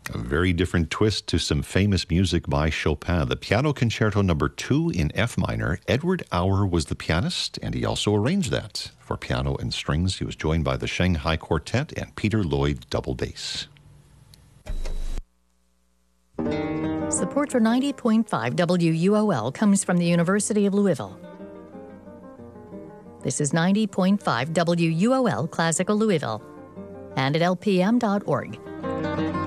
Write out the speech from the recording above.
A very different twist to some famous music by Chopin. The Piano Concerto No. 2 in F minor. Edward Auer was the pianist, and he also arranged that for piano and strings. He was joined by the Shanghai Quartet and Peter Lloyd double bass. Support for 90.5 WUOL comes from the University of Louisville. This is 90.5 WUOL Classical Louisville and at lpm.org.